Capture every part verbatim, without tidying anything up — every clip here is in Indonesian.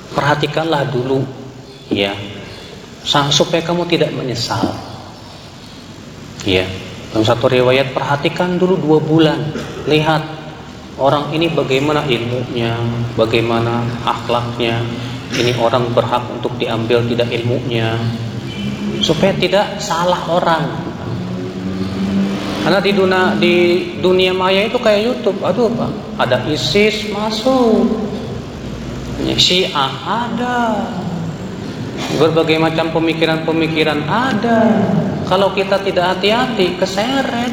perhatikanlah dulu ya, supaya kamu tidak menyesal. Ya, dalam satu riwayat, perhatikan dulu dua bulan, lihat orang ini bagaimana ilmunya, bagaimana akhlaknya, ini orang berhak untuk diambil tidak ilmunya, supaya tidak salah orang. Karena di dunia, di dunia maya itu kayak YouTube, aduh Pak, ada ISIS masuk, Syiah ada, berbagai macam pemikiran-pemikiran ada. Kalau kita tidak hati-hati, keseret.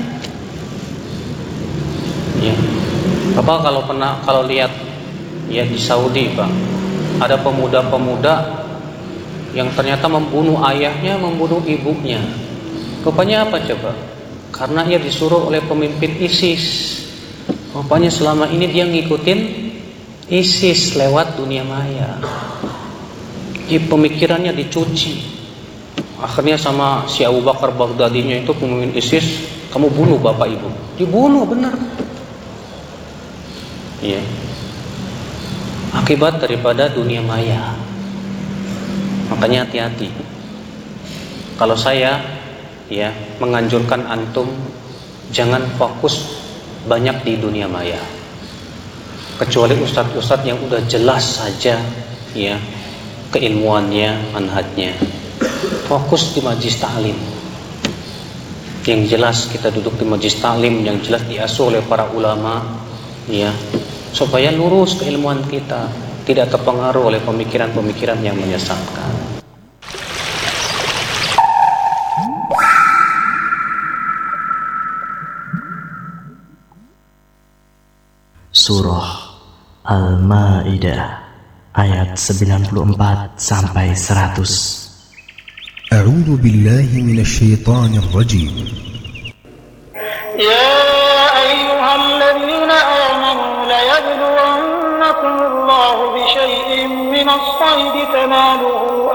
Ya, Bapak kalau pernah kalau lihat ya di Saudi Pak, ada pemuda-pemuda yang ternyata membunuh ayahnya, membunuh ibunya. Rupanya apa coba? Karena ia disuruh oleh pemimpin ISIS. Rupanya selama ini dia ngikutin ISIS lewat dunia maya. Jadi pemikirannya dicuci. Akhirnya sama si Abu Bakar Baghdadinya itu, pemimpin ISIS, kamu bunuh bapak ibu. Dibunuh benar. Iya. Akibat daripada dunia maya. Makanya hati-hati. Kalau saya ya menganjurkan antum jangan fokus banyak di dunia maya. Kecuali ustadz-ustadz yang udah jelas saja ya keilmuannya, manhajnya. Fokus di majlis ta'lim. Yang jelas kita duduk di majlis ta'lim, yang jelas diasuh oleh para ulama ya, supaya lurus keilmuan kita, tidak terpengaruh oleh pemikiran-pemikiran yang menyesatkan. Surah Al-Maidah ayat sembilan puluh empat sampai seratus. A'udzu billahi minasy syaithanir rajim. Ya ayyuhalladzina amanu la yabluwannakumullahu bi syai'in minas shayd tanaluhu